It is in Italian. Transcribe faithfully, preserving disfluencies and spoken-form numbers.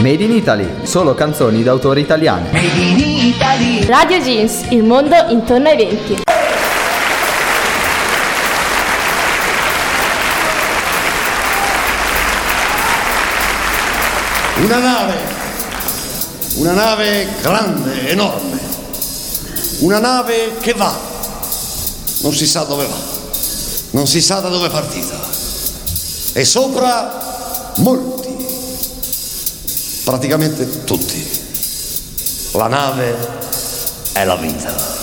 Made in Italy, solo canzoni d'autore italiani. Made in Italy. Radio Jeans, il mondo intorno ai venti. Una nave, una nave grande, enorme, una nave che va, non si sa dove va, non si sa da dove è partita, e sopra molti, praticamente tutti. La nave è la vita.